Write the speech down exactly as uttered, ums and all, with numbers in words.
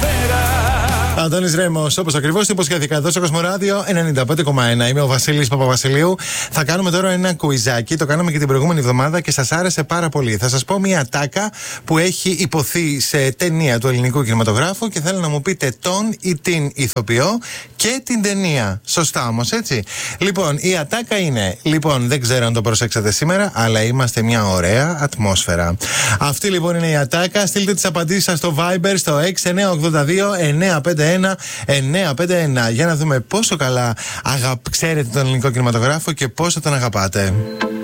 Αντώνης Ρέμος, όπως ακριβώς υποσχέθηκα, εδώ στο Κοσμοράδιο ενενήντα πέντε κόμμα ένα. Είμαι ο Βασίλης Παπαβασιλείου. Θα κάνουμε τώρα ένα κουιζάκι. Το κάναμε και την προηγούμενη εβδομάδα και σας άρεσε πάρα πολύ. Θα σας πω μια τάκα που έχει υποθεί σε ταινία του ελληνικού κινηματογράφου και θέλω να μου πείτε τον ή την ηθοποιό και την ταινία. Σωστά όμως, έτσι. Λοιπόν, η ατάκα είναι. Λοιπόν, δεν ξέρω αν το προσέξατε σήμερα, αλλά είμαστε μια ωραία ατμόσφαιρα. Αυτή λοιπόν είναι η ατάκα. Στείλτε τις απαντήσεις σας στο Viber στο έξι εννιά οκτώ δύο εννιά πέντε ένα εννιά πέντε ένα για να δούμε πόσο καλά αγα... ξέρετε τον ελληνικό κινηματογράφο και πόσο τον αγαπάτε.